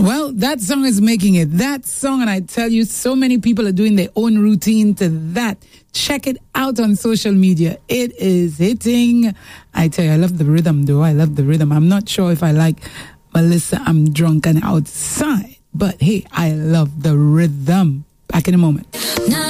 Well, that song is making it. That song, and I tell you, so many people are doing their own routine to that. Check it out on social media. It is hitting. I tell you, I love the rhythm, though. I love the rhythm. I'm not sure if I like Melissa, I'm Drunk and Outside. But hey, I love the rhythm. Back in a moment.